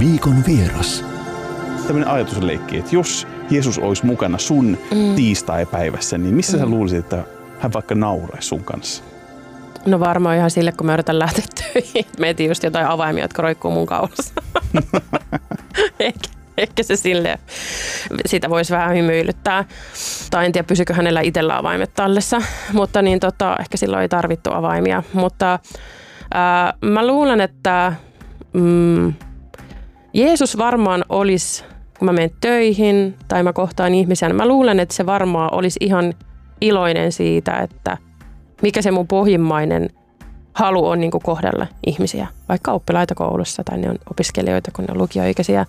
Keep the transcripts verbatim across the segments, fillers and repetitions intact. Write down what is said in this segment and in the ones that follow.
Viikon vieras. Tämmöinen ajatusleikki, että jos Jeesus olisi mukana sun mm. tiistai-päivässä, niin missä mm. sä luulisit, että hän vaikka nauraisi sun kanssa? No varmaan ihan sille, kun mä yritän lähteä töihin. Mietin just jotain avaimia, jotka roikkuu mun kaulassa. ehkä, ehkä se silleen, sitä voisi vähän hymyilyttää. Tai en tiedä, pysykö hänellä itsellä avaimet tallessa. Mutta niin tota, ehkä silloin ei tarvittu avaimia. Mutta ää, mä luulen, että mm, Jeesus varmaan olisi, kun mä menen töihin tai mä kohtaan ihmisiä, niin mä luulen, että se varmaan olisi ihan iloinen siitä, että mikä se mun pohjimmainen halu on niin kuin kohdella ihmisiä, vaikka oppilaita koulussa tai ne on opiskelijoita, kun ne on lukioikäisiä.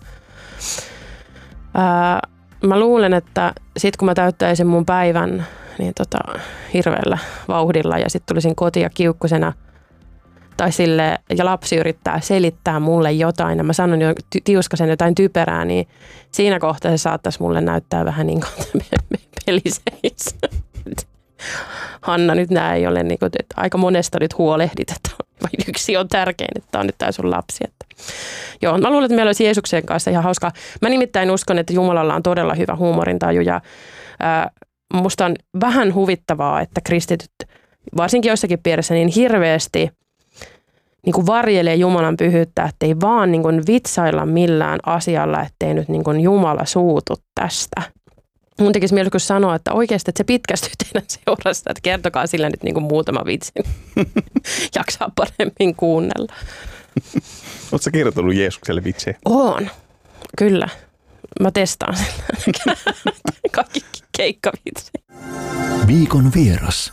Ää, mä luulen, että sit kun mä täyttäisin mun päivän niin tota, hirveällä vauhdilla ja sitten tulisin kotiin kiukkusena tai sille, ja lapsi yrittää selittää mulle jotain ja mä sanon jo tiuskasen jotain typerää, niin siinä kohtaa se saattaisi mulle näyttää vähän niin kuin peliseis. Hanna, nyt nämä ei ole, niin kuin, että aika monesta nyt huolehdit, että yksi on tärkein, että tämä on nyt tämä sun lapsi. Että. Joo, mä luulen, että meillä olisi Jeesuksen kanssa ihan hauskaa. Mä nimittäin uskon, että Jumalalla on todella hyvä huumorintaju ja ää, musta on vähän huvittavaa, että kristityt, varsinkin joissakin piirissä, niin hirveästi niin kuin varjelee Jumalan pyhyyttä, ettei vaan niin kuin vitsailla millään asialla, ettei nyt niin kuin Jumala suutu tästä. Mun tekisi mieli sanoa, että oikeasti, että se pitkästyy teidän seurasta, että kertokaa sillä nyt niin kuin muutama vitsi. Jaksaa paremmin kuunnella. Oletko sä kertonut Jeesukselle vitsejä? Oon, kyllä. Mä testaan sillä. Kaikki keikkavitsejä. Viikon vieras.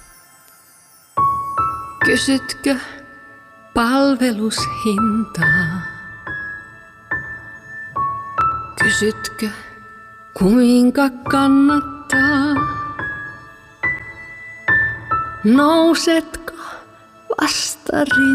Kysytkö palvelushintaa? Kysytkö, kuinka kannattaa? Nousetko vastarin?